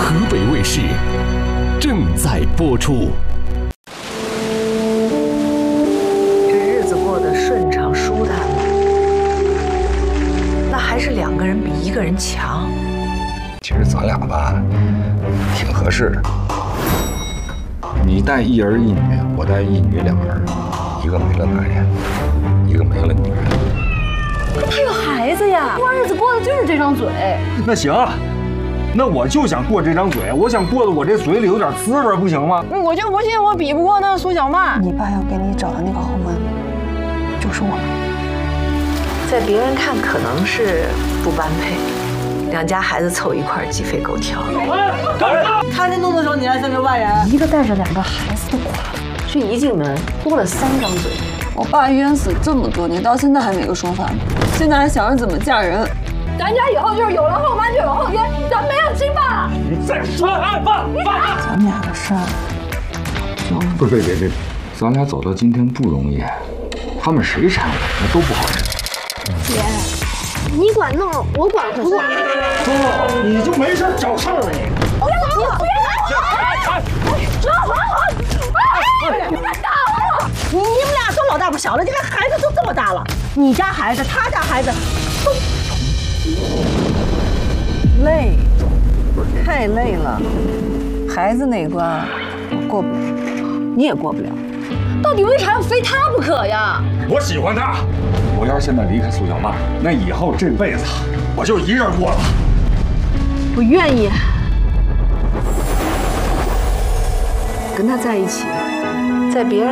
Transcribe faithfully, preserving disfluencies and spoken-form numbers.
河北卫视正在播出。 这日子过得顺畅舒坦吗？那还是两个人比一个人强。 其实咱俩吧，挺合适的。你带一儿一女，我带一女两儿，一个没了男人，一个没了女人。 他有孩子呀，过日子过的就是这张嘴。 那行，那我就想过这张嘴，我想过得我这嘴里有点滋味，不行吗？ 我就不信我比不过那个苏小曼。 你爸要给你找的那个后妈，就是我。 在别人看可能是不般配，两家孩子凑一块鸡飞狗跳。 看见动的时候，你还像个外人。 一个带着两个孩子的寡妇，这一进门多了三张嘴。 我爸冤死这么多年，到现在还没个说法呢。现在还想着怎么嫁人。 咱家以后就是有了后妈就有后天，咱没有亲爸。 你再说俺爸爸， 咱们俩的事儿， 不是，别别别，咱俩走到今天不容易，他们谁缠我，那都不好惹。 姐，你管弄，我管不过。 哥，你就没事找事儿啊你？ 不要打我！不要打我！走好好，哎，你别打我！ 你你们俩都老大不小了，这个孩子都这么大了，你家孩子，他家孩子，都累，太累了。孩子那一关我过不了，你也过不了。 到底为啥要非他不可呀？ 我喜欢他，我要是现在离开苏小曼，那以后这辈子我就一人过了。 我愿意跟他在一起， 在别人